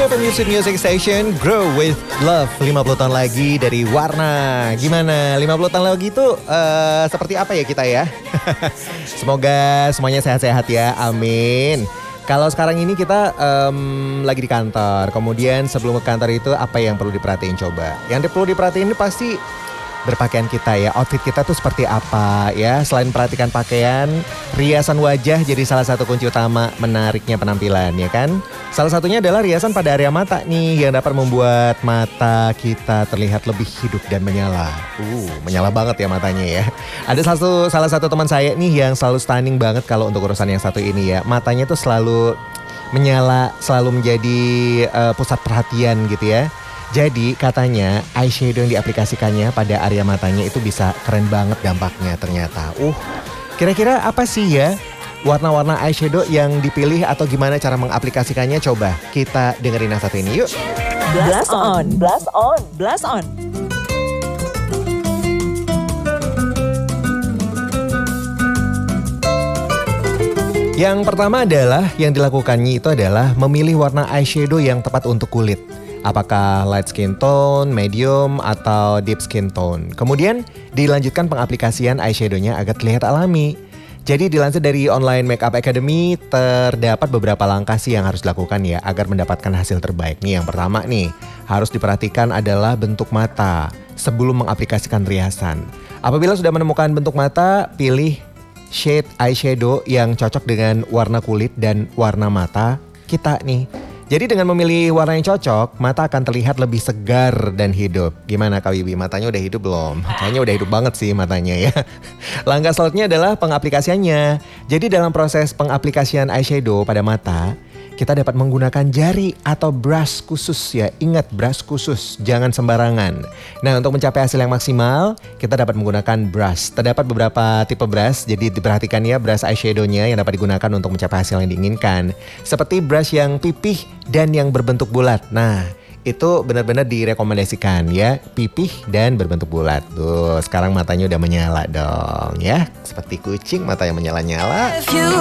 FM Music Station, Grow with Love. 50 tahun lagi dari Warna. Gimana? 50 tahun lagi itu seperti apa ya kita ya? Semoga semuanya sehat-sehat ya, amin. Kalau sekarang ini kita lagi di kantor. Kemudian sebelum ke kantor itu apa yang perlu diperhatiin coba? Yang perlu diperhatiin ini pasti berpakaian kita ya, outfit kita tuh seperti apa ya. Selain perhatikan pakaian, riasan wajah jadi salah satu kunci utama menariknya penampilan ya kan. Salah satunya adalah riasan pada area mata nih yang dapat membuat mata kita terlihat lebih hidup dan menyala. Menyala banget ya matanya ya. Ada salah satu teman saya nih yang selalu stunning banget kalau untuk urusan yang satu ini ya. Matanya tuh selalu menyala, selalu menjadi pusat perhatian gitu ya. Jadi katanya eyeshadow yang diaplikasikannya pada area matanya itu bisa keren banget dampaknya ternyata. Kira-kira apa sih ya warna-warna eyeshadow yang dipilih atau gimana cara mengaplikasikannya? Coba kita dengerin yang satu ini yuk. Blast on, blast on, blast on. Yang pertama adalah yang dilakukannya itu adalah memilih warna eyeshadow yang tepat untuk kulit. Apakah light skin tone, medium, atau deep skin tone. Kemudian dilanjutkan pengaplikasian eyeshadownya agar terlihat alami. Jadi dilansir dari Online Makeup Academy, terdapat beberapa langkah sih yang harus dilakukan ya agar mendapatkan hasil terbaik. Nih yang pertama nih, harus diperhatikan adalah bentuk mata sebelum mengaplikasikan riasan. Apabila sudah menemukan bentuk mata, pilih shade eyeshadow yang cocok dengan warna kulit dan warna mata kita nih. Jadi dengan memilih warna yang cocok, mata akan terlihat lebih segar dan hidup. Gimana Kak Wibi, matanya udah hidup belum? Kayaknya udah hidup banget sih matanya ya. Langkah selanjutnya adalah pengaplikasiannya. Jadi dalam proses pengaplikasian eyeshadow pada mata, kita dapat menggunakan jari atau brush khusus ya. Ingat brush khusus, jangan sembarangan. Nah untuk mencapai hasil yang maksimal, kita dapat menggunakan brush. Terdapat beberapa tipe brush, jadi diperhatikan ya brush eyeshadownya yang dapat digunakan untuk mencapai hasil yang diinginkan. Seperti brush yang pipih dan yang berbentuk bulat. Nah itu benar-benar direkomendasikan ya, pipih dan berbentuk bulat. Tuh sekarang matanya udah menyala dong ya. Seperti kucing mata yang menyala-nyala.